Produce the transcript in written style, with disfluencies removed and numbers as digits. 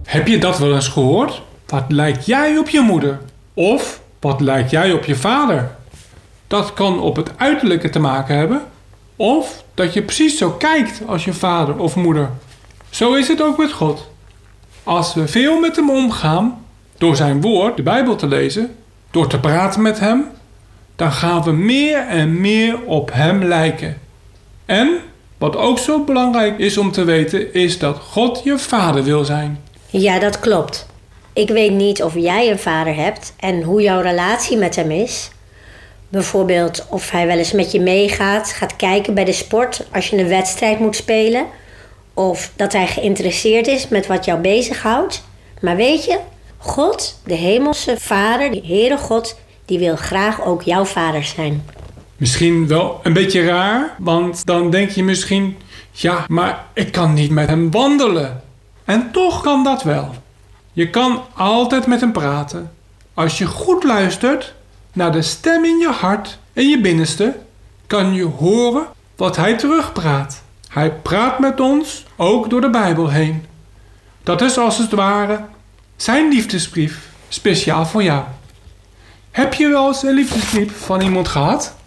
Heb je dat wel eens gehoord? Wat lijk jij op je moeder? Of wat lijk jij op je vader? Dat kan op het uiterlijke te maken hebben. Of dat je precies zo kijkt als je vader of moeder. Zo is het ook met God. Als we veel met hem omgaan, door zijn woord, de Bijbel te lezen, door te praten met hem, dan gaan we meer en meer op hem lijken. En wat ook zo belangrijk is om te weten, is dat God je vader wil zijn. Ja, dat klopt. Ik weet niet of jij een vader hebt en hoe jouw relatie met hem is. Bijvoorbeeld of hij wel eens met je meegaat, gaat kijken bij de sport als je een wedstrijd moet spelen. Of dat hij geïnteresseerd is met wat jou bezighoudt. Maar weet je, God, de hemelse vader, de Heere God, die wil graag ook jouw vader zijn. Misschien wel een beetje raar, want dan denk je misschien, ja, maar ik kan niet met hem wandelen. En toch kan dat wel. Je kan altijd met hem praten. Als je goed luistert naar de stem in je hart en je binnenste, kan je horen wat hij terugpraat. Hij praat met ons ook door de Bijbel heen. Dat is als het ware zijn liefdesbrief, speciaal voor jou. Heb je wel eens een liefdesbrief van iemand gehad?